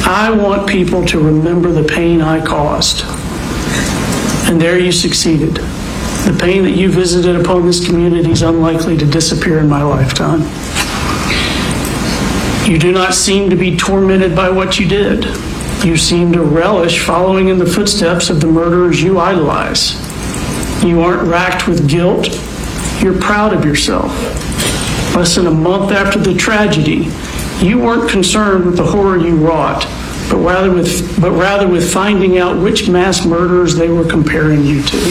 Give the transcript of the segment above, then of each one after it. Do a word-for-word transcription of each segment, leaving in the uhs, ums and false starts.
I want people to remember the pain I caused. And there you succeeded. The pain that you visited upon this community is unlikely to disappear in my lifetime. You do not seem to be tormented by what you did. You seem to relish following in the footsteps of the murderers you idolize. You aren't racked with guilt. You're proud of yourself. Less than a month after the tragedy, you weren't concerned with the horror you wrought, but rather with, but rather with finding out which mass murderers they were comparing you to.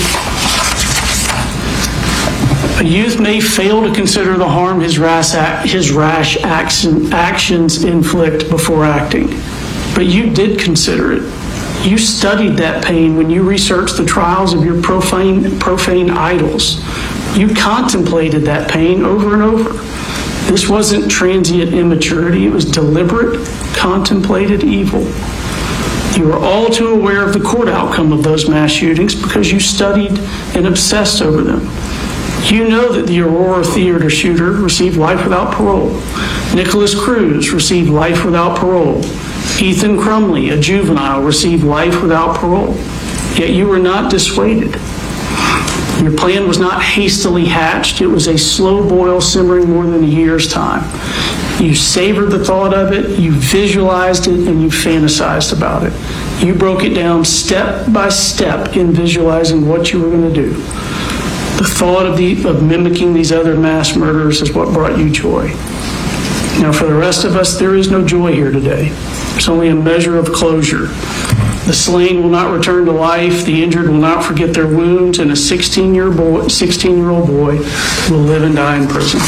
A youth may fail to consider the harm his rash, his rash action, actions inflict before acting, but you did consider it. You studied that pain when you researched the trials of your profane, profane idols. You contemplated that pain over and over. This wasn't transient immaturity. It was deliberate, contemplated evil. You were all too aware of the court outcome of those mass shootings because you studied and obsessed over them. You know that the Aurora Theater shooter received life without parole. Nicholas Cruz received life without parole. Ethan Crumley, a juvenile, received life without parole. Yet you were not dissuaded. Your plan was not hastily hatched. It was a slow boil simmering more than a year's time. You savored the thought of it, you visualized it, and you fantasized about it. You broke it down step by step in visualizing what you were going to do. The thought of, the, of mimicking these other mass murderers is what brought you joy. Now, for the rest of us, there is no joy here today. There's only a measure of closure. The slain will not return to life, the injured will not forget their wounds, and a sixteen-year-old boy, sixteen-year-old boy will live and die in prison.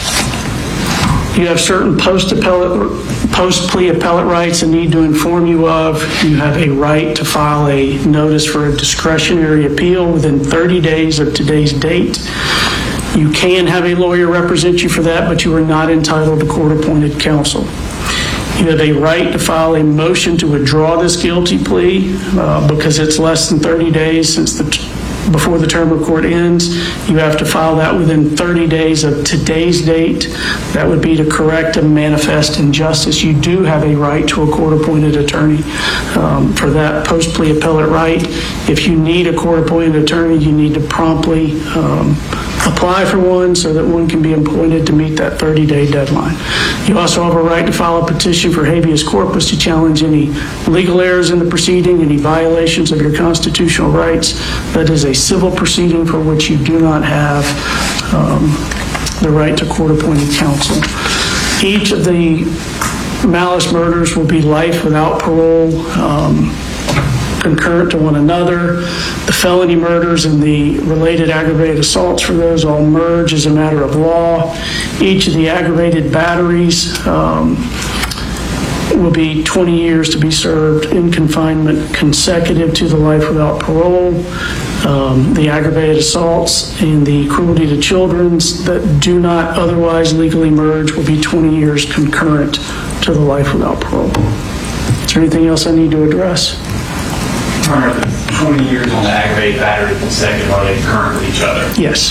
You have certain post-appellate, post-plea appellate rights I need to inform you of. You have a right to file a notice for a discretionary appeal within thirty days of today's date. You can have a lawyer represent you for that, but you are not entitled to court-appointed counsel. You have a right to file a motion to withdraw this guilty plea uh, because it's less than thirty days since the t- before the term of court ends. You have to file that within thirty days of today's date. That would be to correct a manifest injustice. You do have a right to a court-appointed attorney um, for that post-plea appellate right. If you need a court-appointed attorney, you need to promptly um, apply for one so that one can be appointed to meet that thirty-day deadline. You also have a right to file a petition for habeas corpus to challenge any legal errors in the proceeding, any violations of your constitutional rights. That is a civil proceeding for which you do not have um, the right to court-appointed counsel. Each of the malice murders will be life without parole, um, concurrent to one another. The felony murders and the related aggravated assaults for those all merge as a matter of law. Each of the aggravated batteries um, will be twenty years to be served in confinement consecutive to the life without parole. Um, the aggravated assaults and the cruelty to children that do not otherwise legally merge will be twenty years concurrent to the life without parole. Is there anything else I need to address? Are the twenty years on the aggravated battery consecutive, are they concurrent with each other? Yes.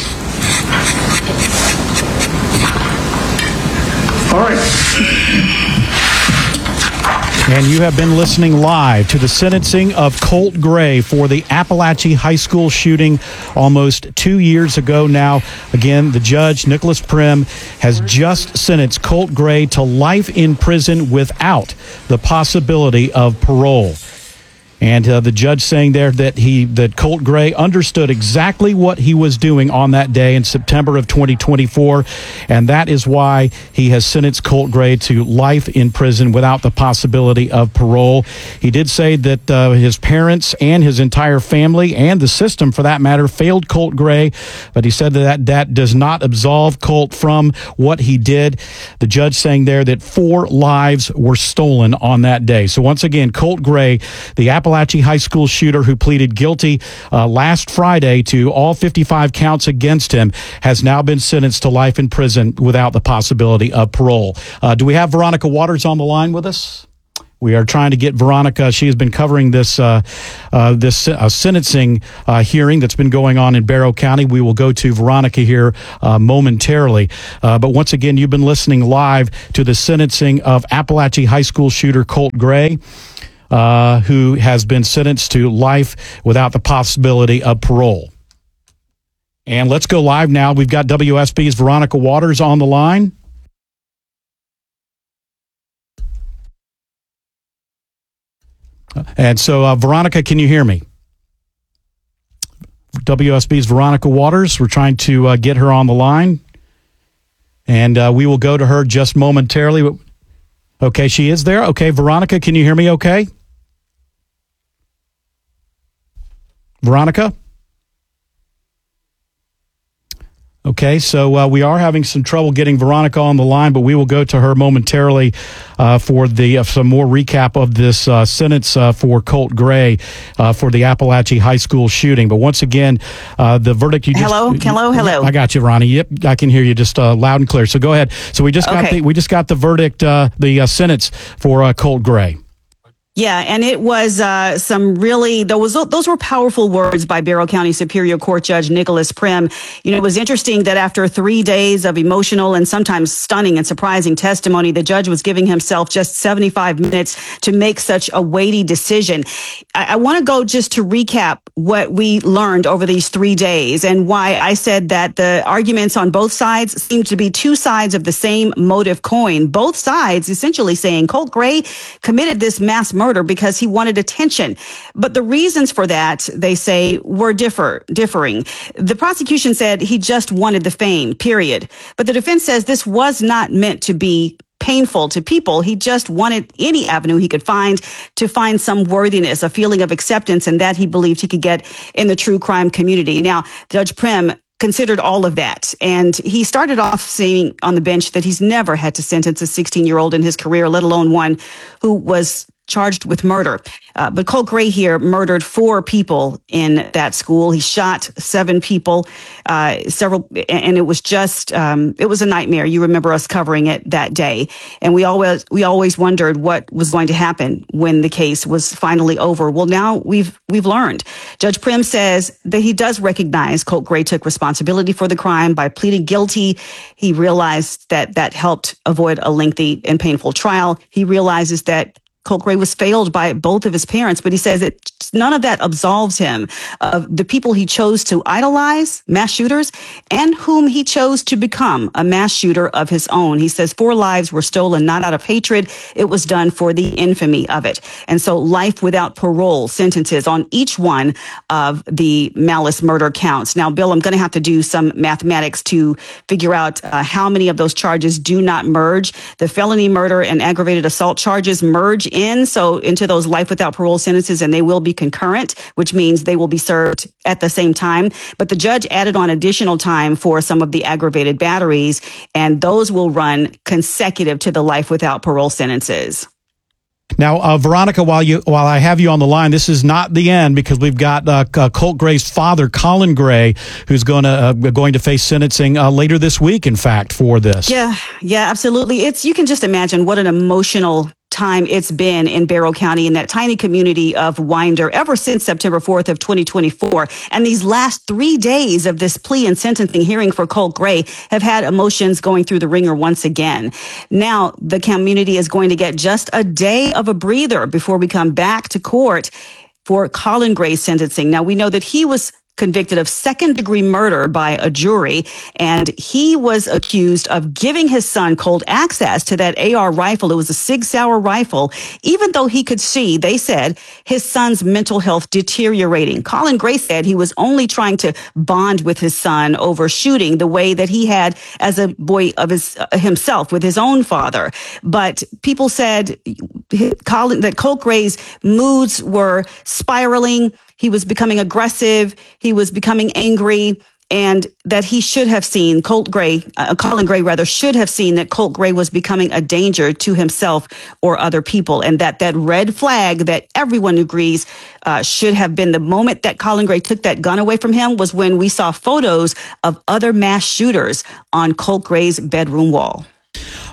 All right. And you have been listening live to the sentencing of Colt Gray for the Apalachee High School shooting almost two years ago now. Again, the judge, Nicholas Prim, has just sentenced Colt Gray to life in prison without the possibility of parole. And uh, the judge saying there that he that Colt Gray understood exactly what he was doing on that day in September of twenty twenty-four, and that is why he has sentenced Colt Gray to life in prison without the possibility of parole. He did say that uh, his parents and his entire family and the system, for that matter, failed Colt Gray, but he said that that does not absolve Colt from what he did. The judge saying there that four lives were stolen on that day. So once again, Colt Gray, the Apple Apalachee High School shooter who pleaded guilty uh, last Friday to all fifty-five counts against him, has now been sentenced to life in prison without the possibility of parole. Uh, do we have Veronica Waters on the line with us? We are trying to get Veronica. She has been covering this uh, uh, this uh, sentencing uh, hearing that's been going on in Barrow County. We will go to Veronica here uh, momentarily. Uh, but once again, you've been listening live to the sentencing of Appalachia High School shooter Colt Gray, uh, who has been sentenced to life without the possibility of parole. And let's go live now. We've got W S B's Veronica Waters on the line. And so, uh, Veronica, can you hear me? W S B's Veronica Waters. We're trying to uh, get her on the line. And uh, we will go to her just momentarily. Okay, she is there. Okay, Veronica, can you hear me okay? Veronica? Okay, so uh, we are having some trouble getting Veronica on the line, but we will go to her momentarily uh, for the uh, some more recap of this uh, sentence uh, for Colt Gray uh, for the Appalachia High School shooting. But once again, uh, the verdict you just... Hello, hello, hello. I got you, Ronnie. Yep, I can hear you just uh, loud and clear. So go ahead. So we just got Okay. the we just got the verdict, uh, the uh, sentence for uh, Colt Gray. Yeah, and it was uh, some really those those were powerful words by Barrow County Superior Court Judge Nicholas Prim. You know, it was interesting that after three days of emotional and sometimes stunning and surprising testimony, the judge was giving himself just seventy-five minutes to make such a weighty decision. I, I want to go just to recap what we learned over these three days and why I said that the arguments on both sides seem to be two sides of the same motive coin. Both sides essentially saying Colt Gray committed this mass murder because he wanted attention. But the reasons for that, they say, were differ, differing. The prosecution said he just wanted the fame, period. But the defense says this was not meant to be painful to people. He just wanted any avenue he could find to find some worthiness, a feeling of acceptance, and that he believed he could get in the true crime community. Now, Judge Prim considered all of that. And he started off saying on the bench that he's never had to sentence a sixteen-year-old in his career, let alone one who was charged with murder. Uh, but Colt Gray here murdered four people in that school. He shot seven people, uh, several, and it was just, um, it was a nightmare. You remember us covering it that day. And we always, we always wondered what was going to happen when the case was finally over. Well, now we've, we've learned. Judge Prim says that he does recognize Colt Gray took responsibility for the crime by pleading guilty. He realized that that helped avoid a lengthy and painful trial. He realizes that Colt Gray was failed by both of his parents, but he says that none of that absolves him of the people he chose to idolize, mass shooters, and whom he chose to become a mass shooter of his own. He says four lives were stolen not out of hatred. It was done for the infamy of it. And so life without parole sentences on each one of the malice murder counts. Now, Bill, I'm going to have to do some mathematics to figure out uh, how many of those charges do not merge. The felony murder and aggravated assault charges merge in, so into those life without parole sentences, and they will be concurrent, which means they will be served at the same time. But the judge added on additional time for some of the aggravated batteries, and those will run consecutive to the life without parole sentences. Now, uh, Veronica, while you while I have you on the line, this is not the end because we've got uh, uh, Colt Gray's father, Colin Gray, who's going to uh, going to face sentencing uh, later this week. In fact, for this, yeah, yeah, absolutely. It's you can just imagine what an emotional time it's been in Barrow County, in that tiny community of Winder, ever since September fourth of twenty twenty-four. And these last three days of this plea and sentencing hearing for Colt Gray have had emotions going through the ringer once again. Now, the community is going to get just a day of a breather before we come back to court for Colin Gray's sentencing. Now, we know that he was convicted of second degree murder by a jury, and he was accused of giving his son Colt access to that A R rifle. It was a Sig Sauer rifle, even though he could see, they said, his son's mental health deteriorating. Colin Gray said he was only trying to bond with his son over shooting the way that he had as a boy of his uh, himself with his own father. But people said Colin, that Colt Gray's moods were spiraling. He was becoming aggressive. He was becoming angry, and that he should have seen Colt Gray, uh, Colin Gray rather, should have seen that Colt Gray was becoming a danger to himself or other people, and that that red flag that everyone agrees uh, should have been the moment that Colin Gray took that gun away from him was when we saw photos of other mass shooters on Colt Gray's bedroom wall.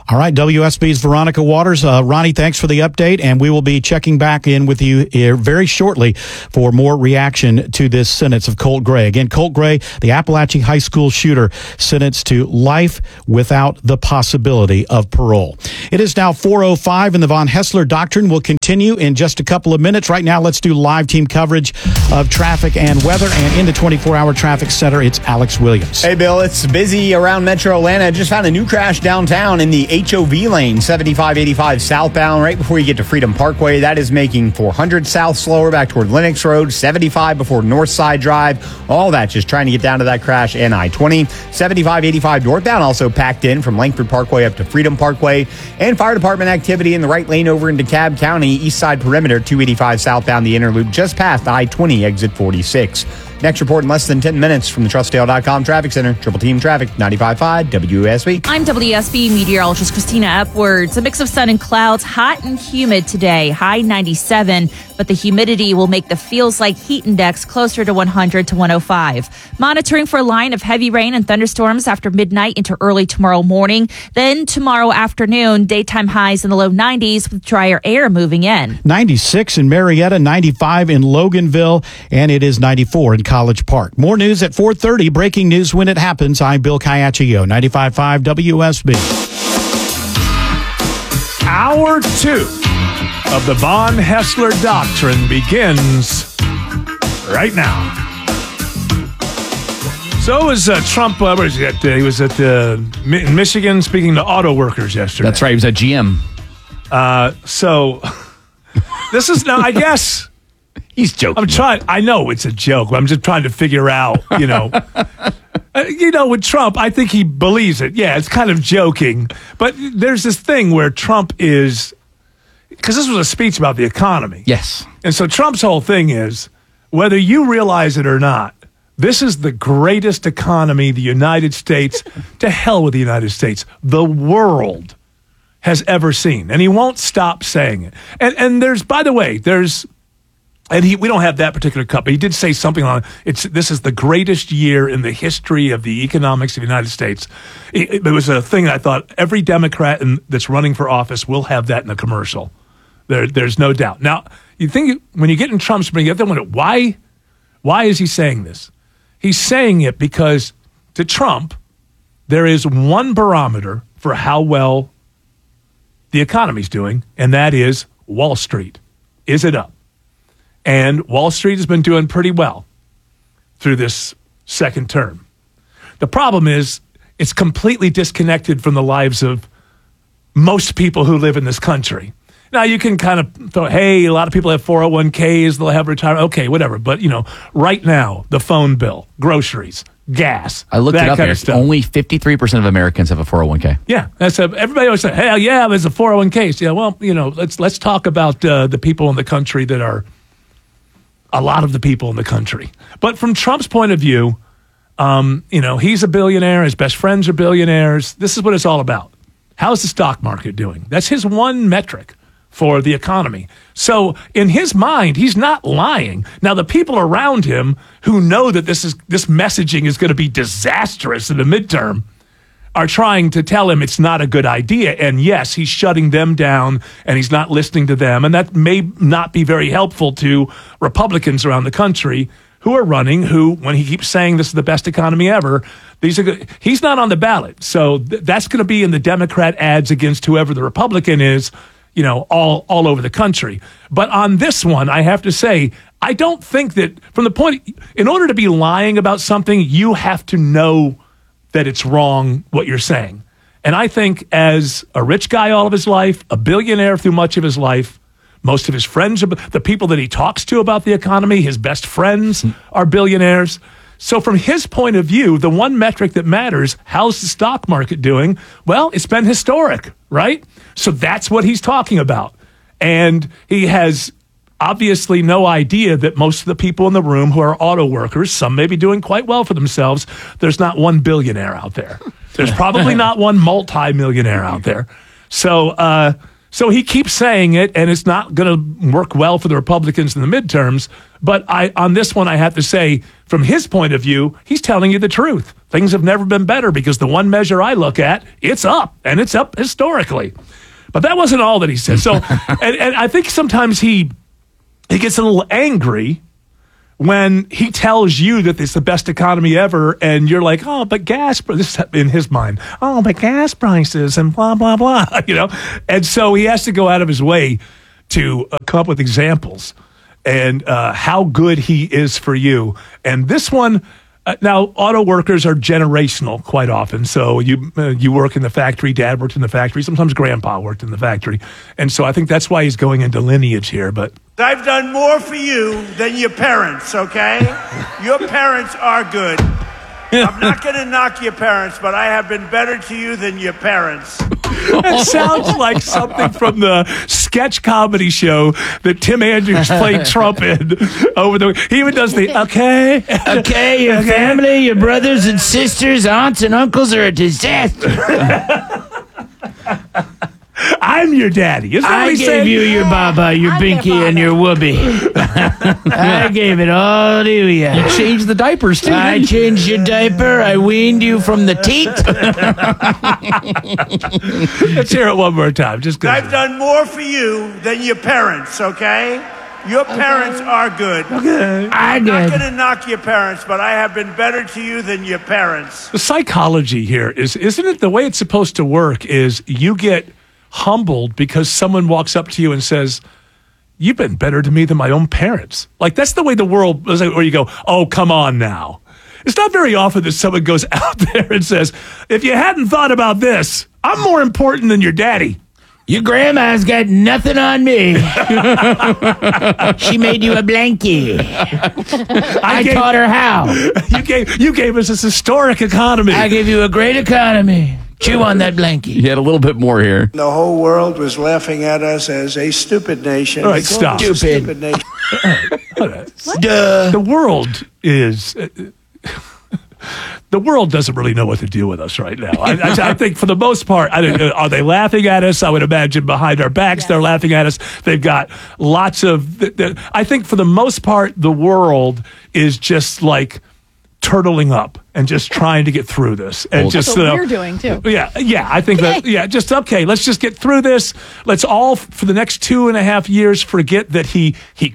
All right, W S B's Veronica Waters. Uh, Ronnie, thanks for the update, and we will be checking back in with you here very shortly for more reaction to this sentence of Colt Gray. Again, Colt Gray, the Appalachian High School shooter, sentenced to life without the possibility of parole. It is now four oh five, and the Von Hessler Doctrine will continue in just a couple of minutes. Right now, let's do live team coverage of traffic and weather, and in the twenty-four hour traffic center, it's Alex Williams. Hey, Bill, it's busy around Metro Atlanta. Just found a new crash downtown in the H O V lane, seventy-five eighty-five southbound, right before you get to Freedom Parkway. That is making four hundred south slower back toward Lennox Road, seventy-five before Northside Drive. All that just trying to get down to that crash in I twenty. seventy-five eighty-five northbound also packed in from Langford Parkway up to Freedom Parkway. And fire department activity in the right lane over into DeKalb County, east side perimeter, two eighty-five southbound, the inner loop just past I twenty, exit forty-six. Next report in less than ten minutes from the Trust Dale dot com Traffic Center. Triple Team Traffic, ninety-five point five W S B. I'm W S B meteorologist Christina Epwards. A mix of sun and clouds, hot and humid today, high ninety-seven, but the humidity will make the feels like heat index closer to one hundred to one oh five. Monitoring for a line of heavy rain and thunderstorms after midnight into early tomorrow morning. Then tomorrow afternoon, daytime highs in the low nineties with drier air moving in. ninety-six in Marietta, ninety-five in Loganville, and it is ninety-four in College Park. More news at four thirty. Breaking news when it happens. I'm Bill Caiaccio, ninety-five point five W S B. Hour two of the Von Hessler Doctrine begins right now. So was uh, Trump, uh, where is he at? Uh, he was at uh, Mi- in Michigan speaking to auto workers yesterday. That's right. He was at G M. Uh, so this is now, I guess... He's joking. I'm trying. I know it's a joke, but I'm just trying to figure out, you know. uh, you know, with Trump, I think he believes it. Yeah, it's kind of joking. But there's this thing where Trump is, because this was a speech about the economy. Yes. And so Trump's whole thing is, whether you realize it or not, this is the greatest economy the United States, to hell with the United States, the world has ever seen. And he won't stop saying it. And and there's, by the way, there's, And he, we don't have that particular cut, but he did say something on it's. This is the greatest year in the history of the economics of the United States. It, it, it was a thing that I thought every Democrat in, that's running for office will have that in a commercial. There, there's no doubt. Now, you think when you get in Trump's, you have to wonder why. Why is he saying this? He's saying it because to Trump, there is one barometer for how well the economy's doing, and that is Wall Street. Is it up? And Wall Street has been doing pretty well through this second term. The problem is it's completely disconnected from the lives of most people who live in this country. Now, you can kind of throw, hey, a lot of people have four oh one k's, they'll have retirement. Okay, whatever. But, you know, right now, the phone bill, groceries, gas, I looked that it up kind here. of stuff. Only fifty-three percent of Americans have a four oh one k. Yeah, that's a, everybody always say, hey, yeah, there's a four oh one k. Yeah, well, you know, let's let's talk about uh, the people in the country that are a lot of the people in the country. But from Trump's point of view, um, you know, he's a billionaire. His best friends are billionaires. This is what it's all about. How's the stock market doing? That's his one metric for the economy. So in his mind, he's not lying. Now, the people around him who know that this is this messaging is going to be disastrous in the midterm are trying to tell him it's not a good idea. And yes, he's shutting them down and he's not listening to them. And that may not be very helpful to Republicans around the country who are running, who, when he keeps saying this is the best economy ever, these are good. He's not on the ballot. So th- that's going to be in the Democrat ads against whoever the Republican is, you know, all, all over the country. But on this one, I have to say, I don't think that from the point, in order to be lying about something, you have to know that it's wrong what you're saying. And I think as a rich guy all of his life, a billionaire through much of his life, most of his friends, the people that he talks to about the economy, his best friends are billionaires. So from his point of view, the one metric that matters, how's the stock market doing? Well, it's been historic, right? So that's what he's talking about. And he has obviously no idea that most of the people in the room who are auto workers, some may be doing quite well for themselves. There's not one billionaire out there. There's probably not one multi-millionaire out there. So, uh, so he keeps saying it, and it's not going to work well for the Republicans in the midterms. But I, on this one, I have to say, from his point of view, he's telling you the truth. things have never been better because the one measure I look at, it's up, and it's up historically. But that wasn't all that he said. So, and, and I think sometimes he he gets a little angry when he tells you that it's the best economy ever, and you're like, oh, but gas, this is in his mind, oh, but gas prices and blah, blah, blah, you know? And so he has to go out of his way to uh, come up with examples and uh, how good he is for you. And this one, uh, now, auto workers are generational quite often. So you uh, you work in the factory, dad worked in the factory, sometimes grandpa worked in the factory. And so I think that's why he's going into lineage here, but... I've done more for you than your parents, okay? Your parents are good. I'm not going to knock your parents, but I have been better to you than your parents. It sounds like something from the sketch comedy show that Tim Andrews played Trump in. Over the, he even does the, okay. Okay, your okay. family, your brothers and sisters, aunts and uncles are a disaster. I'm your daddy. Isn't that I what he gave said? you your baba, your I'm their binky, and your whoopee. I gave it all to you. You changed the diapers, too. I changed your diaper. I weaned you from the teat. Let's hear it one more time. Just 'cause. I've done more for you than your parents, okay? Your parents are good. Okay. I I'm not did. going to knock your parents, but I have been better to you than your parents. The psychology here is, isn't it the way it's supposed to work is you get humbled because someone walks up to you and says, you've been better to me than my own parents. Like, that's the way the world, where you go, oh, come on now. It's not very often that someone goes out there and says, if you hadn't thought about this, I'm more important than your daddy. Your grandma's got nothing on me. She made you a blankie. I, I gave- taught her how. You gave you gave us this historic economy. I gave you a great economy. Chew on that blankie. You had a little bit more here. The whole world was laughing at us as a stupid nation. All right, stop. Stupid. Stupid. nation. Duh. The world is. Uh, the world doesn't really know what to do with us right now. I, I, I think for the most part, I don't, are they laughing at us? I would imagine behind our backs they're laughing at us. They've got lots of. th- th- I think for the most part, the world is just like turtling up and just trying to get through this. And Well, just That's what you know, we're doing, too. Yeah, yeah. I think that. Yeah, just okay. Let's just get through this. Let's all for the next two and a half years forget that he he.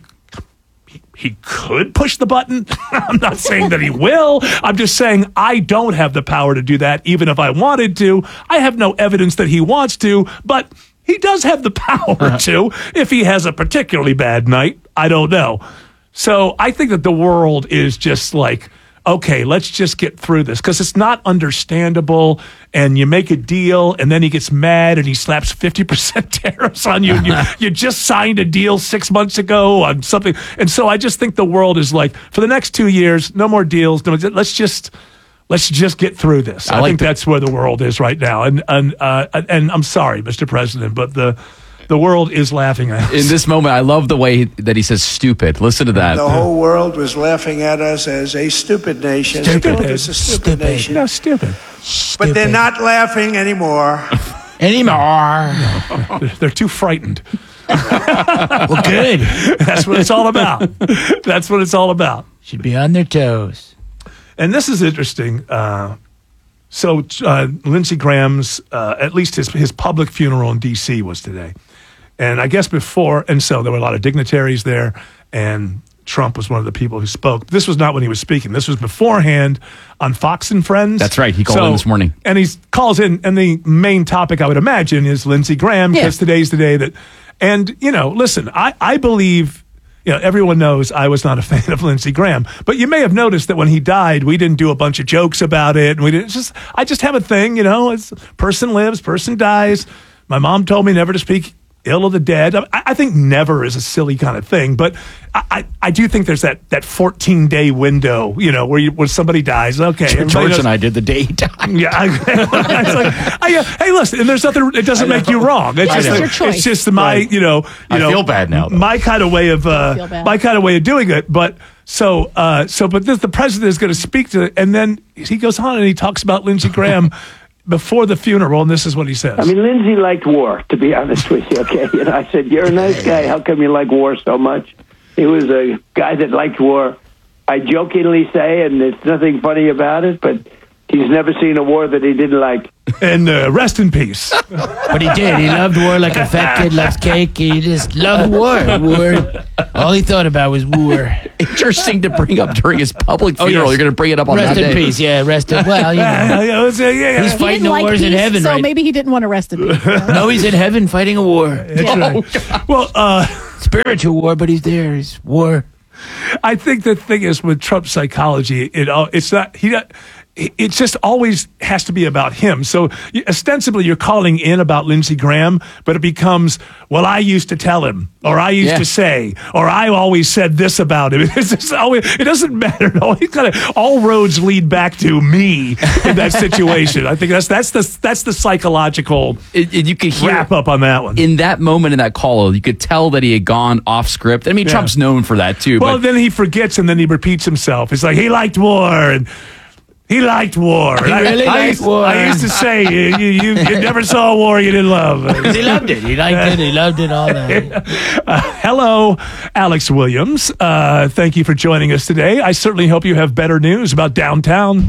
He could push the button. I'm not saying that he will. I'm just saying I don't have the power to do that, even if I wanted to. I have no evidence that he wants to, but he does have the power to if he has a particularly bad night. I don't know. So I think that the world is just like, okay, let's just get through this because it's not understandable. And you make a deal, and then he gets mad and he slaps fifty percent tariffs on you. And you, you just signed a deal six months ago on something. And so I just think the world is like, for the next two years, no more deals. No, let's just let's just get through this. I, I like think the- that's where the world is right now. And and uh, and I'm sorry, Mister President, but the the world is laughing at us. In this moment, I love the way that he says stupid. Listen to that. The whole world was laughing at us as a stupid nation. Stupid. They called us a stupid, Stupid. nation. No, stupid. But they're not laughing anymore. Anymore. They're, they're too frightened. Well, good. That's what it's all about. That's what it's all about. Should be on their toes. And this is interesting. Uh, so uh, Lindsey Graham's, uh, at least his his public funeral in D C was today. And I guess before, and so there were a lot of dignitaries there, and Trump was one of the people who spoke. This was not when he was speaking. This was beforehand on Fox and Friends. That's right. He called in this morning. And he calls in, and the main topic, I would imagine, is Lindsey Graham, because today's the day that, and, you know, listen, I, I believe, you know, everyone knows I was not a fan of Lindsey Graham, but you may have noticed that when he died, we didn't do a bunch of jokes about it. And we didn't just, I just have a thing, you know, it's person lives, person dies. My mom told me never to speak ill of the dead. I, I think never is a silly kind of thing, but I, I, I do think there's that that fourteen day window, you know, where you, when somebody dies. Okay, everybody George knows- and I did the day he died. yeah, I, it's like, I, uh, hey, listen, and there's nothing. It doesn't make you wrong. It's Yeah, just, it's like- your choice. it's just my, you know, you I know, feel bad now, though. My kind of way of, uh, feel bad. my kind of way of doing it. But so, uh, so, but this, the president is going to speak to it, and then he goes on and he talks about Lindsey Graham before the funeral, and this is what he says. I mean, Lindsay liked war, to be honest with you, okay? And I said, you're a nice guy. How come you like war so much? He was a guy that liked war. I jokingly say, and there's nothing funny about it, but He's never seen a war that he didn't like. And uh, rest in peace. But he did. He loved war like a fat kid loves cake. He just loved war. War. All he thought about was war. Interesting to bring up during his public Oh, funeral. yes. You're going to bring it up on Rest that in day. peace. Yeah, rest in Well, you know. Yeah, yeah, yeah, yeah. He's He fighting didn't the like wars in peace, heaven, so right? maybe he didn't want to rest in peace. No, he's in heaven fighting a war. That's right. Well, uh, Spiritual war, but he's there. He's war. I think the thing is with Trump's psychology, it all it's not he. Not, it just always has to be about him. So you- ostensibly, you're calling in about Lindsey Graham, but it becomes, well, I used to tell him, or I used Yeah. to say, or I always said this about him. It's just always, it doesn't matter. It always kind of all roads lead back to me in that situation. I think that's that's the that's the psychological It, it- you could hear wrap up on that one. in that moment in that call. You could tell that he had gone off script. I mean, Yeah. Trump's known for that too. Well, but then he forgets and then he repeats himself. It's like he liked war and he liked war. He I- really I, liked used, war. I used to say you, you, you, you never saw a war you didn't love. He loved it. He liked it. He loved it all that. Uh, hello, Alex Williams. Uh, thank you for joining us today. I certainly hope you have better news about downtown.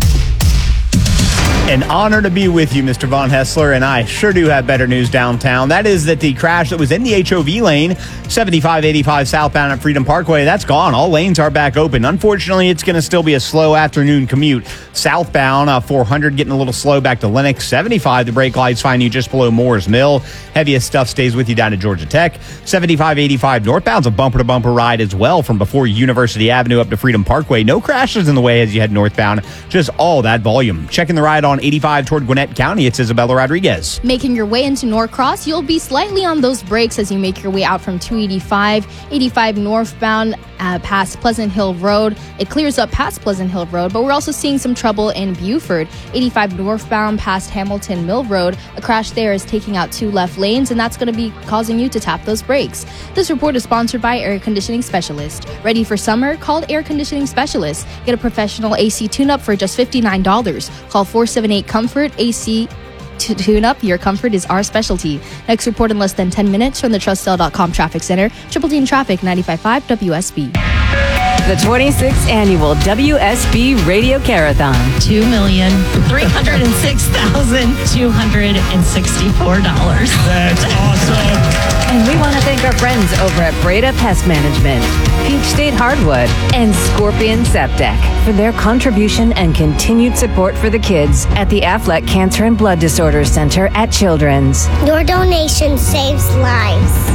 An honor to be with you, Mister Von Hessler, and I sure do have better news downtown. That is that the crash that was in the H O V lane, seventy-five eighty-five southbound at Freedom Parkway, that's gone. All lanes are back open. Unfortunately, it's going to still be a slow afternoon commute. Southbound, uh, four hundred getting a little slow back to Lenox. seventy-five, the brake lights find you just below Moores Mill. Heaviest stuff stays with you down to Georgia Tech. seventy-five eighty-five northbound's a bumper-to-bumper ride as well from before University Avenue up to Freedom Parkway. No crashes in the way as you head northbound. Just all that volume. Checking the ride on eighty-five toward Gwinnett County, it's Isabella Rodriguez. Making your way into Norcross, you'll be slightly on those brakes as you make your way out from two eighty-five, eighty-five northbound uh, past Pleasant Hill Road. It clears up past Pleasant Hill Road, but we're also seeing some trouble in Buford. eighty-five northbound past Hamilton Mill Road. A crash there is taking out two left lanes, and that's going to be causing you to tap those brakes. This report is sponsored by Air Conditioning Specialist. Ready for summer? Call Air Conditioning Specialist. Get a professional A C tune-up for just fifty-nine dollars. Call four seven eight comfort A C to tune up. Your comfort is our specialty. Next report in less than ten minutes from the Trustdale dot com Traffic Center. Triple Team Traffic, ninety-five point five W S B. The twenty-sixth Annual W S B Radio Carathon. two million three hundred six thousand two hundred sixty-four dollars. That's awesome. And we want to thank our friends over at Breda Pest Management, Peach State Hardwood, and Scorpion Septic for their contribution and continued support for the kids at the Affleck Cancer and Blood Disorders Center at Children's. Your donation saves lives.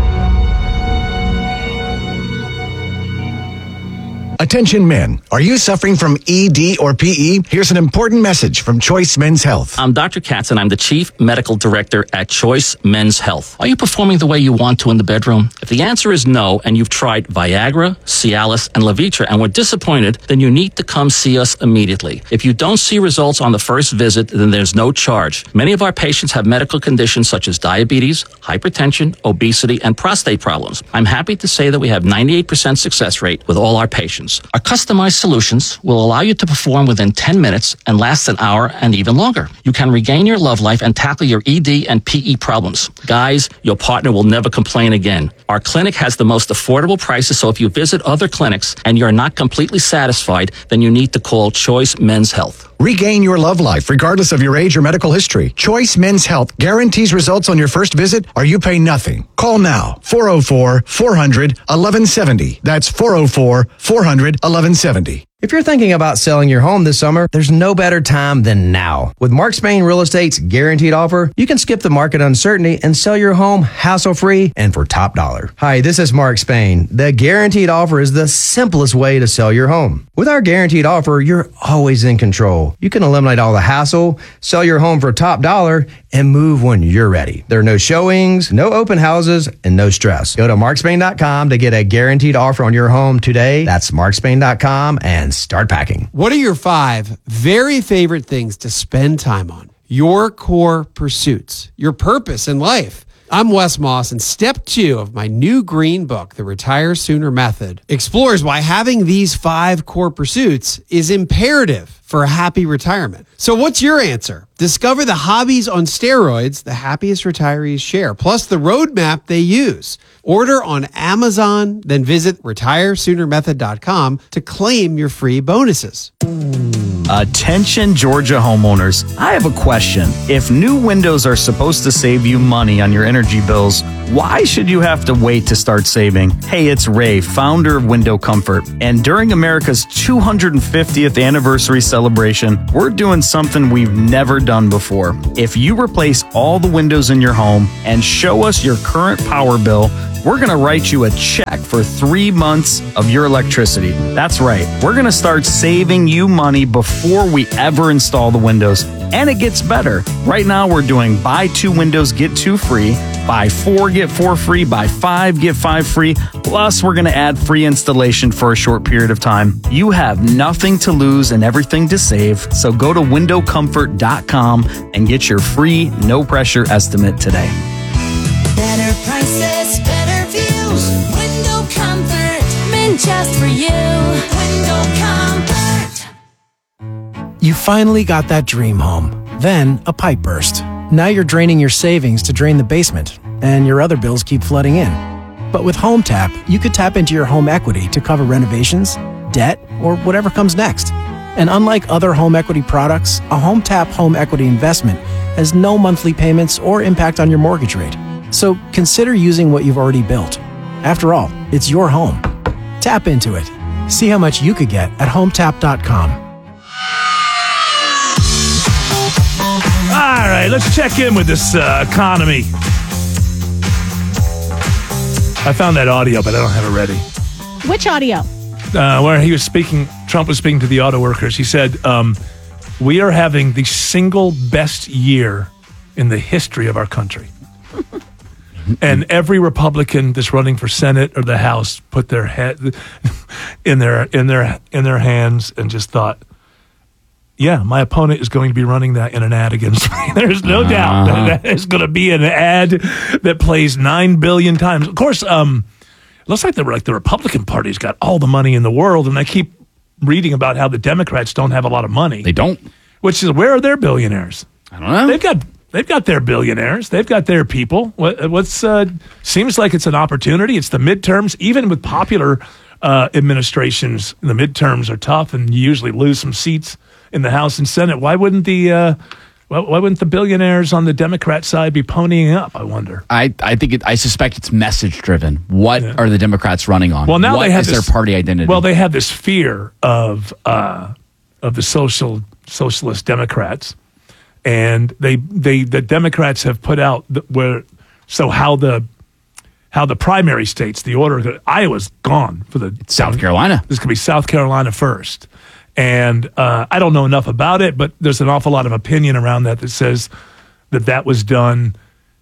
Attention men, are you suffering from E D or P E? Here's an important message from Choice Men's Health. I'm Doctor Katz, and I'm the Chief Medical Director at Choice Men's Health. Are you performing the way you want to in the bedroom? If the answer is no, and you've tried Viagra, Cialis, and Levitra and were disappointed, then you need to come see us immediately. If you don't see results on the first visit, then there's no charge. Many of our patients have medical conditions such as diabetes, hypertension, obesity, and prostate problems. I'm happy to say that we have ninety-eight percent success rate with all our patients. Our customized solutions will allow you to perform within ten minutes and last an hour and even longer. You can regain your love life and tackle your E D and P E problems. Guys, your partner will never complain again. Our clinic has the most affordable prices, so if you visit other clinics and you're not completely satisfied, then you need to call Choice Men's Health. Regain your love life regardless of your age or medical history. Choice Men's Health guarantees results on your first visit or you pay nothing. Call now, four oh four, four hundred, eleven seventy. That's four oh four, four hundred, eleven seventy. If you're thinking about selling your home this summer, there's no better time than now. With Mark Spain Real Estate's guaranteed offer, you can skip the market uncertainty and sell your home hassle-free and for top dollar. Hi, this is Mark Spain. The guaranteed offer is the simplest way to sell your home. With our guaranteed offer, you're always in control. You can eliminate all the hassle, sell your home for top dollar, and move when you're ready. There are no showings, no open houses, and no stress. Go to mark spain dot com to get a guaranteed offer on your home today. That's mark spain dot com and start packing. What are your five very favorite things to spend time on? Your core pursuits, your purpose in life. I'm Wes Moss, and step two of my new green book, The Retire Sooner Method, explores why having these five core pursuits is imperative for a happy retirement. So what's your answer? Discover the hobbies on steroids the happiest retirees share, plus the roadmap they use. Order on Amazon, then visit retire sooner method dot com to claim your free bonuses. Attention Georgia homeowners, I have a question. If new windows are supposed to save you money on your energy bills, why should you have to wait to start saving? Hey, it's Ray, founder of Window Comfort, and during America's two hundred fiftieth anniversary celebration, we're doing something we've never done before. If you replace all the windows in your home and show us your current power bill, we're going to write you a check for three months of your electricity. That's right. We're going to start saving you money before we ever install the windows. And it gets better. Right now, we're doing buy two windows, get two free, buy four, get four free, buy five, get five free. Plus, we're going to add free installation for a short period of time. You have nothing to lose and everything to save. So go to window comfort dot com and get your free, no pressure estimate today. Better prices, better views. Window Comfort, meant just for you. Window Comfort. You finally got that dream home. Then a pipe burst. Now you're draining your savings to drain the basement, and your other bills keep flooding in. But with Home Tap, you could tap into your home equity to cover renovations, debt, or whatever comes next. And unlike other home equity products, a Home Tap home equity investment has no monthly payments or impact on your mortgage rate. So consider using what you've already built. After all, it's your home. Tap into it. See how much you could get at home tap dot com. All right, let's check in with this uh, economy. I found that audio, but I don't have it ready. Which audio? Uh, where he was speaking, Trump was speaking to the auto workers. He said, um, we are having the single best year in the history of our country. And every Republican that's running for Senate or the House put their head in their in their in their hands and just thought, yeah, my opponent is going to be running that in an ad against me. There's no uh-huh. doubt that that is going to be an ad that plays nine billion times. Of course, um, it looks like the like the Republican Party's got all the money in the world, and I keep reading about how the Democrats don't have a lot of money. They don't. Which is, where are their billionaires? I don't know. They've got they've got their billionaires. They've got their people. What what's uh, seems like it's an opportunity. It's the midterms. Even with popular uh, administrations, the midterms are tough, and you usually lose some seats in the House and Senate. Why wouldn't the uh, why, why wouldn't the billionaires on the Democrat side be ponying up? I wonder. I, I think it, I suspect it's message driven. What yeah. are the Democrats running on? Well, now what they have is this, their party identity? Well, they have this fear of uh, of the social socialist Democrats, and they they the Democrats have put out the, where so how the how the primary states, the order. Iowa's gone for the it's South Carolina. This could be South Carolina first. And uh, I don't know enough about it, but there's an awful lot of opinion around that that says that that was done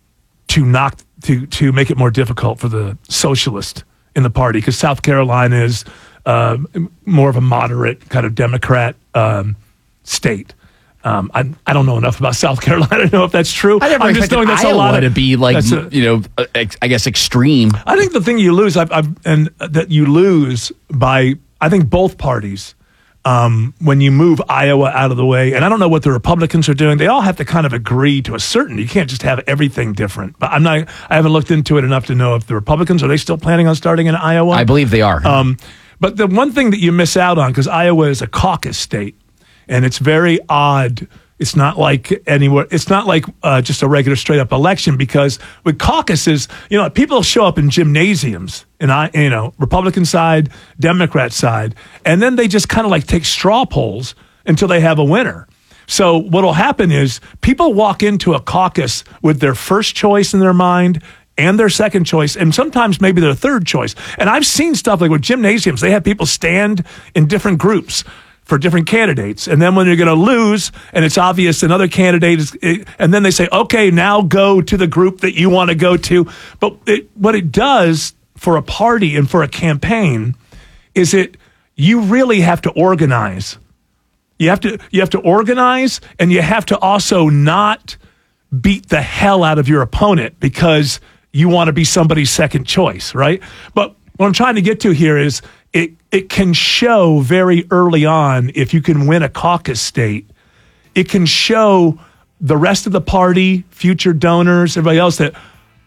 to knock to to make it more difficult for the socialist in the party, because South Carolina is uh, more of a moderate kind of Democrat um, state. Um, I I don't know enough about South Carolina to know if that's true. I never I'm just knowing that's Iowa a lot of, to be like a, you know ex, I guess extreme. I think the thing you lose, I've, I've and that you lose by I think both parties. Um, when you move Iowa out of the way, and I don't know what the Republicans are doing, they all have to kind of agree to a certain, you can't just have everything different. But I'm not, I haven't looked into it enough to know if the Republicans, are they still planning on starting in Iowa? I believe they are. Um, but the one thing that you miss out on, because Iowa is a caucus state, and it's very odd. It's not like anywhere. It's not like uh, just a regular straight up election, because with caucuses, you know, people show up in gymnasiums, and I, you know, Republican side, Democrat side, and then they just kind of like take straw polls until they have a winner. So what'll happen is people walk into a caucus with their first choice in their mind and their second choice, and sometimes maybe their third choice. And I've seen stuff like with gymnasiums, they have people stand in different groups for different candidates. And then when you're going to lose and it's obvious another candidate is, and then they say, okay, now go to the group that you want to go to. But it, what it does for a party and for a campaign is it, you really have to organize. You have to, you have to organize, and you have to also not beat the hell out of your opponent because you want to be somebody's second choice, right? But what I'm trying to get to here is it it can show very early on, if you can win a caucus state, it can show the rest of the party, future donors, everybody else, that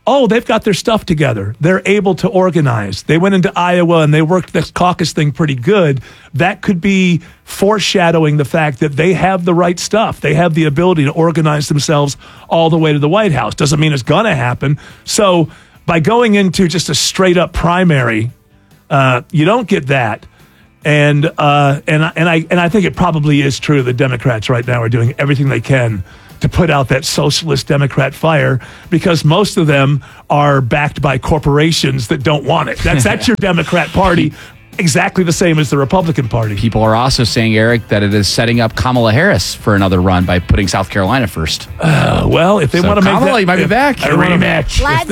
oh, they've got their stuff together. They're able to organize. They went into Iowa and they worked this caucus thing pretty good. That could be foreshadowing the fact that they have the right stuff. They have the ability to organize themselves all the way to the White House. Doesn't mean it's going to happen. So by going into just a straight up primary, uh, you don't get that. And uh, and I, and I and I think it probably is true. The Democrats right now are doing everything they can to put out that socialist Democrat fire, because most of them are backed by corporations that don't want it. That's that's your Democrat Party, exactly the same as the Republican Party. People are also saying, Eric, that it is setting up Kamala Harris for another run by putting South Carolina first. Uh, well, if they so want to make Kamala, that, you might be back. A rematch. Let's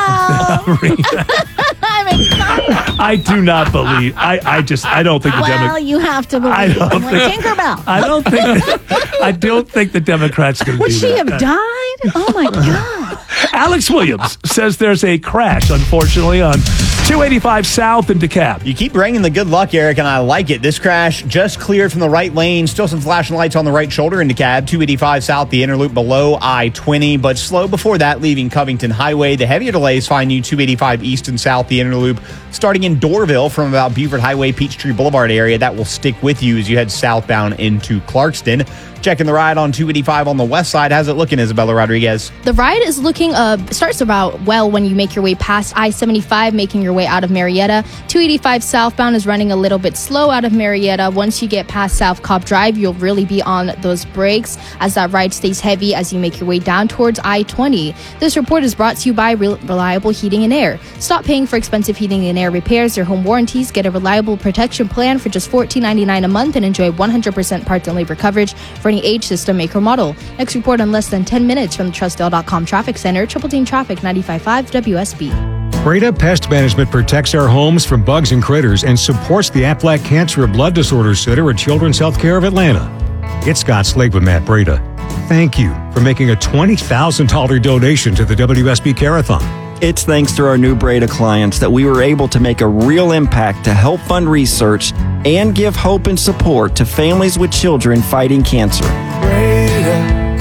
go. I'm excited. I do not believe. I, I just. I don't think the Well, Democrats. you have to believe. I don't I'm like think- Tinkerbell. I don't think. I don't think the Democrats can Would do she that. have died? Oh my God. Alex Williams says there's a crash, unfortunately, on two eighty-five South in DeKalb. You keep bringing the good luck, Eric, and I like it. This crash just cleared from the right lane. Still some flashing lights on the right shoulder in DeKalb. two eighty-five South, the inner loop below I twenty, but slow before that, leaving Covington Highway. The heavier delays find you two eighty-five East and South, the inner loop, starting in Doraville from about Beaufort Highway, Peachtree Boulevard area. That will stick with you as you head southbound into Clarkston. Checking the ride on two eighty-five on the west side. How's it looking, Isabella Rodriguez? The ride is looking, uh, starts about well when you make your way past I seventy-five, making your way out of Marietta. two eighty-five southbound is running a little bit slow out of Marietta. Once you get past South Cobb Drive, you'll really be on those brakes as that ride stays heavy as you make your way down towards I twenty. This report is brought to you by Re- Reliable Heating and Air. Stop paying for expensive heating and air repairs or home warranties. Get a reliable protection plan for just fourteen ninety-nine a month and enjoy one hundred percent parts and labor coverage for any age, system, make, or model. Next report in less than ten minutes from the Trustdale dot com Traffic Center, Triple Team Traffic ninety-five point five W S B. Breda Pest Management protects our homes from bugs and critters and supports the Aflac Cancer and Blood Disorders Center at Children's Healthcare of Atlanta. It's Scott Slade with Matt Breda. Thank you for making a twenty thousand dollars donation to the W S B Care-a-thon. It's thanks to our new Breda clients that we were able to make a real impact to help fund research and give hope and support to families with children fighting cancer. Breda,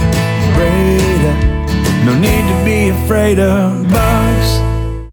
Breda, no need to be afraid of bugs.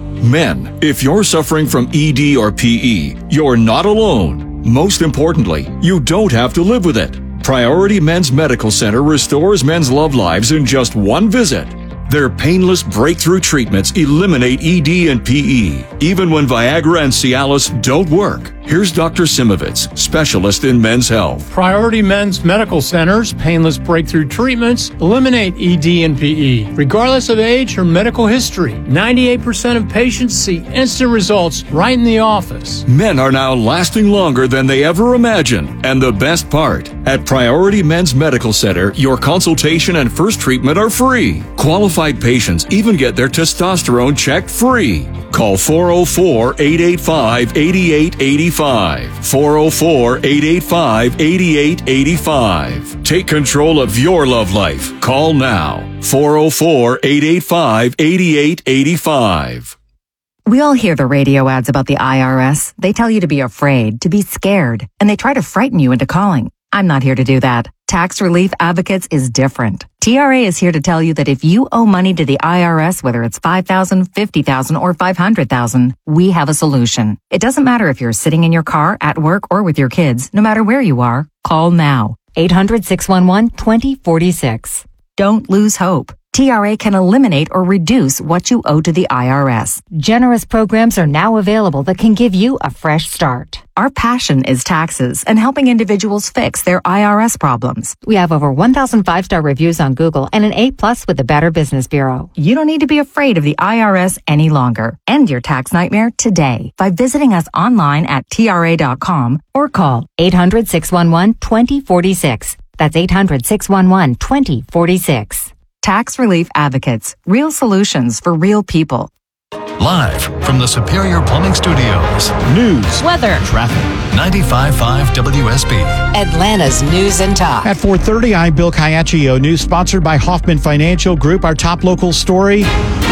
Men, if you're suffering from E D or P E, you're not alone. Most importantly, you don't have to live with it. Priority Men's Medical Center restores men's love lives in just one visit. Their painless breakthrough treatments eliminate E D and P E, even when Viagra and Cialis don't work. Here's Doctor Simovitz, specialist in men's health. Priority Men's Medical Center's painless breakthrough treatments eliminate E D and P E, regardless of age or medical history. ninety-eight percent of patients see instant results right in the office. Men are now lasting longer than they ever imagined. And the best part, at Priority Men's Medical Center, your consultation and first treatment are free. Qualified patients even get their testosterone checked free. Call four oh four, eight eight five, eight eight eight five. four oh four, eight eight five, eight eight eight five. Take control of your love life. Call now. four oh four, eight eight five, eight eight eight five. We all hear the radio ads about the I R S. They tell you to be afraid, to be scared, and they try to frighten you into calling. I'm not here to do that. Tax Relief Advocates is different. T R A is here to tell you that if you owe money to the I R S, whether it's five thousand dollars, fifty thousand dollars, or five hundred thousand dollars, we have a solution. It doesn't matter if you're sitting in your car, at work, or with your kids. No matter where you are, call now. eight hundred, six one one, two zero four six. Don't lose hope. T R A can eliminate or reduce what you owe to the I R S. Generous programs are now available that can give you a fresh start. Our passion is taxes and helping individuals fix their I R S problems. We have over one thousand five-star reviews on Google and an A plus with the Better Business Bureau. You don't need to be afraid of the I R S any longer. End your tax nightmare today by visiting us online at T R A dot com or call eight hundred, six one one, two zero four six. That's eight hundred, six one one, two zero four six. Tax Relief Advocates. Real solutions for real people. Live from the Superior Plumbing Studios. News, weather, traffic. ninety-five point five W S B. Atlanta's News and Talk. At four thirty, I'm Bill Caiaccio. News sponsored by Hoffman Financial Group. Our top local story.